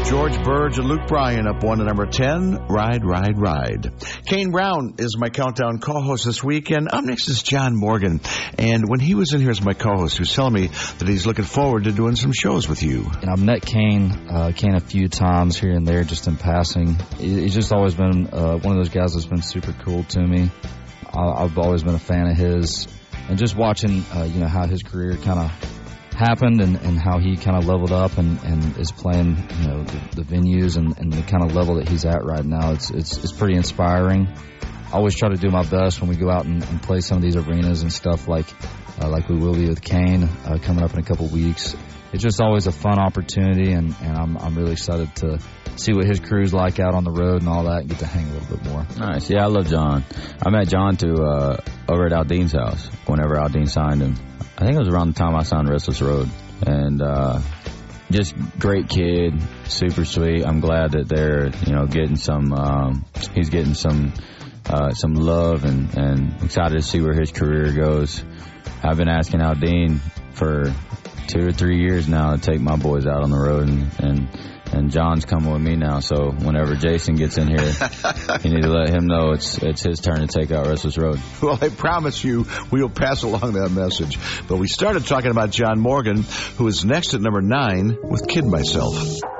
George Burge and Luke Bryan up 1 to number 10, Ride, Ride, Ride. Kane Brown is my countdown co-host this week, and up next is John Morgan. And when he was in here as my co-host, he was telling me that he's looking forward to doing some shows with you. And I've met Kane a few times here and there, just in passing. He's just always been one of those guys that's been super cool to me. I've always been a fan of his, and just watching how his career kind of happened and how he kind of leveled up and is playing the venues and the kind of level that he's at right now. It's pretty inspiring. I always try to do my best when we go out and play some of these arenas and stuff like we will be with Kane coming up in a couple weeks. It's just always a fun opportunity, and I'm really excited to see what his crew's like out on the road and all that, and get to hang a little bit more. Nice. Yeah, I love John. I met John over at Aldean's house whenever Aldean signed him. I think it was around the time I signed Restless Road. And just great kid, super sweet. I'm glad that they're getting some he's getting some love, and excited to see where his career goes. I've been asking Aldean for 2 or 3 years now to take my boys out on the road, and John's coming with me now. So whenever Jason gets in here, you need to let him know it's his turn to take out Restless Road. Well, I promise you we'll pass along that message. But we started talking about John Morgan, who is next at number 9 with Kid Myself.